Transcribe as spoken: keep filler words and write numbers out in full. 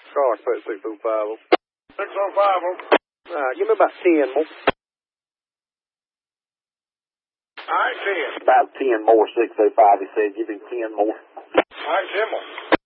Car say six oh five oh. six oh five oh. All right, give me about ten more. All right, ten. About ten more, six oh five, he said. Give him ten more. All right, ten more.